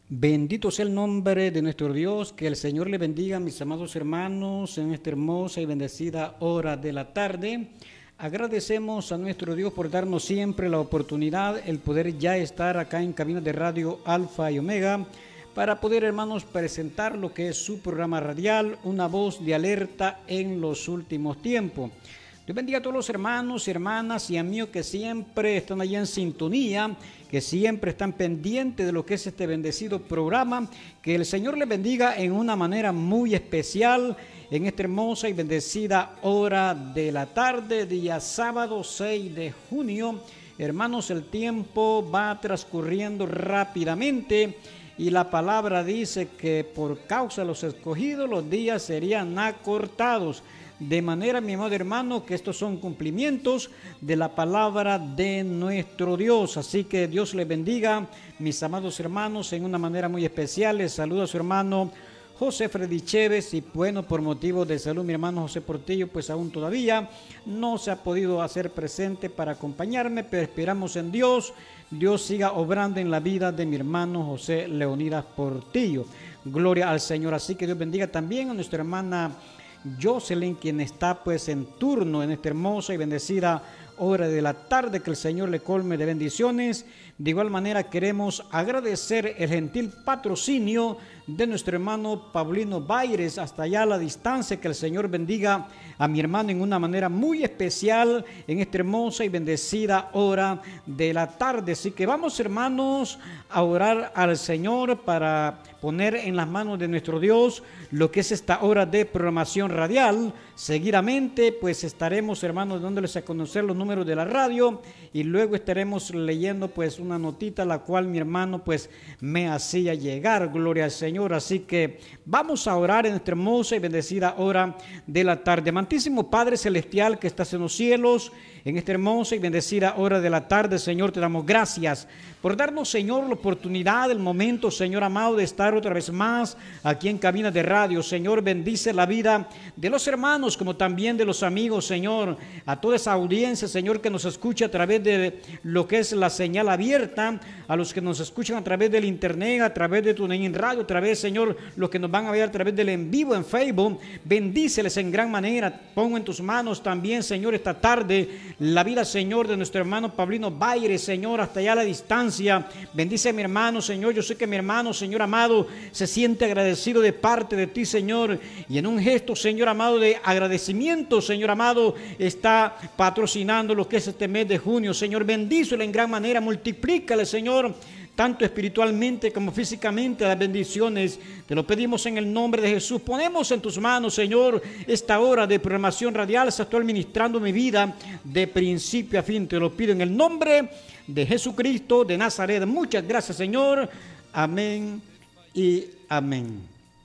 Bendito sea el nombre de nuestro Dios, que el Señor le bendiga, mis amados hermanos, en esta hermosa y bendecida hora de la tarde. Agradecemos a nuestro Dios por darnos siempre la oportunidad, el poder ya estar acá en cabina de radio Alfa y Omega, para poder, hermanos, presentar lo que es su programa radial, una voz de alerta en los últimos tiempos. Dios bendiga a todos los hermanos y hermanas y amigos que siempre están allá en sintonía, que siempre están pendientes de lo que es este bendecido programa. Que el Señor les bendiga en una manera muy especial en esta hermosa y bendecida hora de la tarde, día sábado 6 de junio. Hermanos, el tiempo va transcurriendo rápidamente y la palabra dice que por causa de los escogidos los días serían acortados. De manera, mi amado hermano, que estos son cumplimientos de la palabra de nuestro Dios. Así que Dios les bendiga, mis amados hermanos, en una manera muy especial. Les saluda a su hermano José Freddy Chévez, y bueno, por motivo de salud, mi hermano José Portillo, pues aún todavía no se ha podido hacer presente para acompañarme, pero esperamos en Dios. Dios siga obrando en la vida de mi hermano José Leonidas Portillo. Gloria al Señor. Así que Dios bendiga también a nuestra hermana Jocelyn, quien está pues en turno en esta hermosa y bendecida hora de la tarde. Que el Señor le colme de bendiciones. De igual manera queremos agradecer el gentil patrocinio de nuestro hermano Paulino Baires hasta allá a la distancia. Que el Señor bendiga a mi hermano en una manera muy especial en esta hermosa y bendecida hora de la tarde. Así que vamos, hermanos, a orar al Señor para poner en las manos de nuestro Dios lo que es esta hora de programación radial. Seguidamente pues estaremos, hermanos, dándoles a conocer los números de la radio, y luego estaremos leyendo pues una notita la cual mi hermano pues me hacía llegar. Gloria al Señor. Así que vamos a orar en esta hermosa y bendecida hora de la tarde. Amantísimo Padre Celestial que estás en los cielos, en esta hermosa y bendecida hora de la tarde, Señor, te damos gracias por darnos, Señor, la oportunidad, el momento, Señor amado, de estar otra vez más aquí en cabina de radio. Señor, bendice la vida de los hermanos como también de los amigos, Señor, a toda esa audiencia, Señor, que nos escucha a través de lo que es la señal abierta, a los que nos escuchan a través del internet, a través de TuneIn Radio, a través, Señor, los que nos van a ver a través del en vivo en Facebook. Bendíceles en gran manera. Pongo en tus manos también, Señor, esta tarde la vida, Señor, de nuestro hermano Paulino Baires, Señor, hasta allá a la distancia. Bendice a mi hermano, Señor. Yo sé que mi hermano, Señor amado, se siente agradecido de parte de ti, Señor, y en un gesto, Señor amado, de agradecimiento, Señor amado, está patrocinando lo que es este mes de junio. Señor, bendícele en gran manera, multiplícale, Señor, tanto espiritualmente como físicamente, las bendiciones. Te lo pedimos en el nombre de Jesús. Ponemos en tus manos, Señor, esta hora de programación radial. Se está administrando mi vida de principio a fin. Te lo pido en el nombre de Jesucristo de Nazaret. Muchas gracias, Señor. Amén y amén.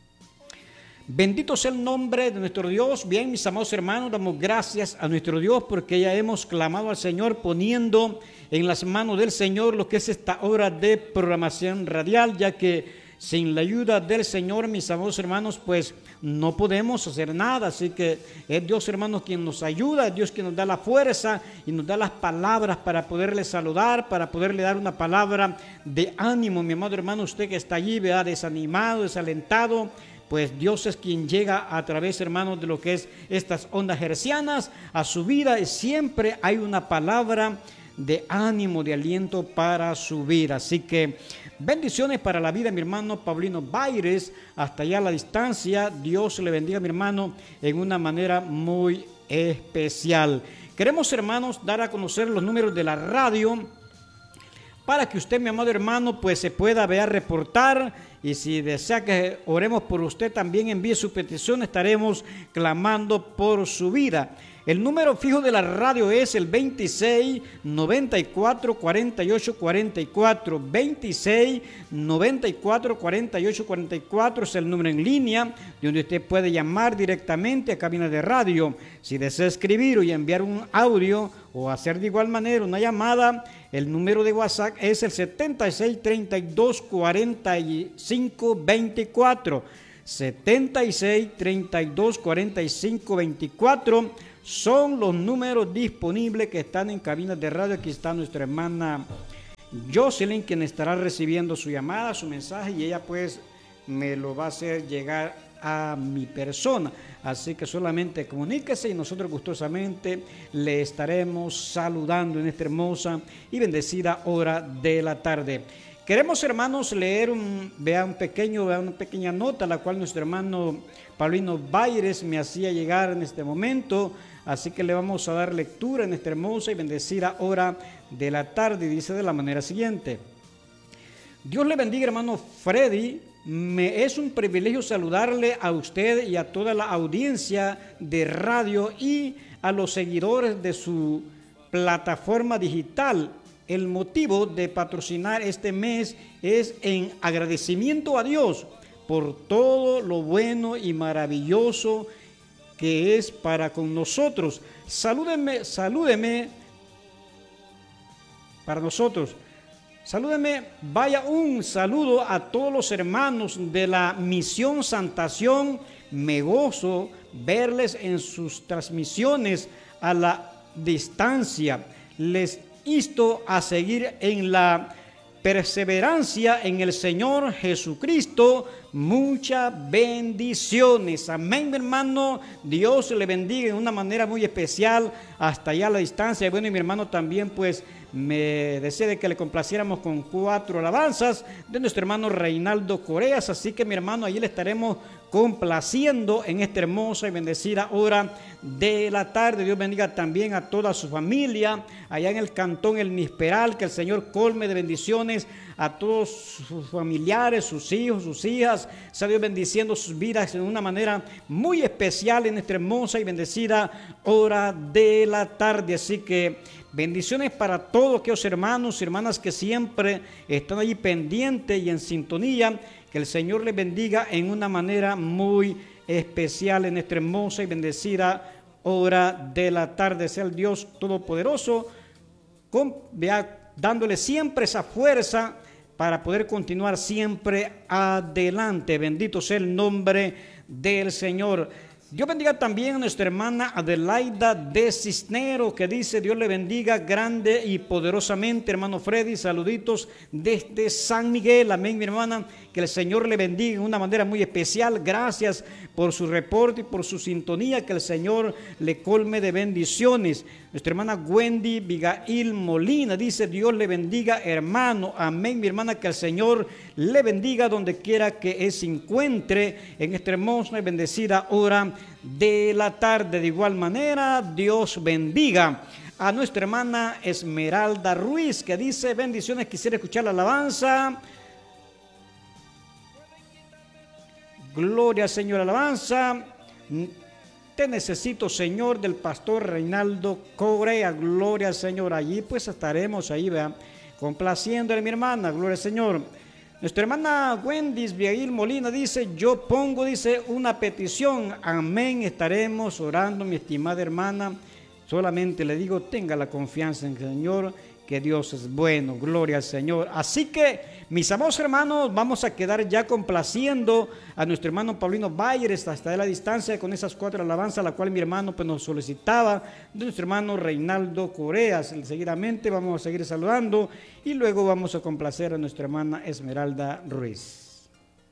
Bendito sea el nombre de nuestro Dios. Bien, mis amados hermanos, damos gracias a nuestro Dios porque ya hemos clamado al Señor, poniendo en las manos del Señor lo que es esta hora de programación radial, ya que sin la ayuda del Señor, mis amados hermanos, pues no podemos hacer nada. Así que es Dios, hermanos, quien nos ayuda, es Dios quien nos da la fuerza y nos da las palabras para poderle saludar, para poderle dar una palabra de ánimo. Mi amado hermano, usted que está allí, vea, desanimado, desalentado, pues Dios es quien llega a través, hermanos, de lo que es estas ondas hercianas a su vida, y siempre hay una palabra de ánimo, de aliento para su vida. Así que bendiciones para la vida de mi hermano Paulino Baires, hasta allá a la distancia. Dios le bendiga a mi hermano en una manera muy especial. Queremos, hermanos, dar a conocer los números de la radio para que usted, mi amado hermano, pues se pueda ver, reportar, y si desea que oremos por usted, también envíe su petición. Estaremos clamando por su vida. El número fijo de la radio es el 26 94 48 44. 26 94 48 44 es el número en línea de donde usted puede llamar directamente a cabina de radio. Si desea escribir y enviar un audio o hacer de igual manera una llamada, el número de WhatsApp es el 76 32 45 24. 76 32 45 24 son los números disponibles que están en cabinas de radio. Aquí está nuestra hermana Jocelyn, quien estará recibiendo su llamada, su mensaje, y ella pues me lo va a hacer llegar a mi persona. Así que solamente comuníquese y nosotros gustosamente le estaremos saludando en esta hermosa y bendecida hora de la tarde. Queremos, hermanos, leer una pequeña nota, la cual nuestro hermano Paulino Baires me hacía llegar en este momento. Así que le vamos a dar lectura en esta hermosa y bendecida hora de la tarde. Y dice de la manera siguiente: Dios le bendiga, hermano Freddy. Me es un privilegio saludarle a usted y a toda la audiencia de radio y a los seguidores de su plataforma digital. El motivo de patrocinar este mes es en agradecimiento a Dios por todo lo bueno y maravilloso que es para con nosotros. Salúdeme para nosotros. Salúdeme, vaya un saludo a todos los hermanos de la Misión Santación. Me gozo verles en sus transmisiones a la distancia. Les insto a seguir en la perseverancia en el Señor Jesucristo. Muchas bendiciones. Amén, mi hermano. Dios le bendiga en una manera muy especial hasta allá a la distancia. Bueno, y mi hermano también pues me desea de que le complaciéramos con 4 alabanzas de nuestro hermano Reinaldo Coreas. Así que mi hermano, allí le estaremos complaciendo en esta hermosa y bendecida hora de la tarde. Dios bendiga también a toda su familia allá en el cantón El Nisperal. Que el Señor colme de bendiciones a todos sus familiares, sus hijos, sus hijas. Sea Dios bendiciendo sus vidas de una manera muy especial en esta hermosa y bendecida hora de la tarde. Así que bendiciones para todos aquellos hermanos y hermanas que siempre están allí pendientes y en sintonía. Que el Señor les bendiga en una manera muy especial en esta hermosa y bendecida hora de la tarde. Sea el Dios Todopoderoso dándole siempre esa fuerza para poder continuar siempre adelante. Bendito sea el nombre del Señor. Dios bendiga también a nuestra hermana Adelaida de Cisnero, que dice: Dios le bendiga grande y poderosamente, hermano Freddy. Saluditos desde San Miguel. Amén, mi hermana. Que el Señor le bendiga de una manera muy especial. Gracias por su reporte y por su sintonía. Que el Señor le colme de bendiciones. Nuestra hermana Wendy Abigail Molina dice: Dios le bendiga, hermano. Amén, mi hermana. Que el Señor le bendiga donde quiera que se encuentre en esta hermosa y bendecida hora de la tarde. De igual manera, Dios bendiga a nuestra hermana Esmeralda Ruiz, que dice: bendiciones, quisiera escuchar la alabanza. Gloria al Señor, alabanza. Te necesito, Señor, del pastor Reinaldo Corea. Gloria al Señor. Allí pues estaremos ahí, ¿verdad?, complaciéndole, mi hermana. Gloria al Señor. Nuestra hermana Wendy Abigail Molina dice: yo pongo, dice, una petición. Amén. Estaremos orando, mi estimada hermana. Solamente le digo, tenga la confianza en el Señor, que Dios es bueno. Gloria al Señor. Así que, mis amados hermanos, vamos a quedar ya complaciendo a nuestro hermano Paulino Baires hasta la distancia con esas 4 alabanzas, la cual mi hermano pues nos solicitaba, de nuestro hermano Reinaldo Coreas. Seguidamente vamos a seguir saludando y luego vamos a complacer a nuestra hermana Esmeralda Ruiz.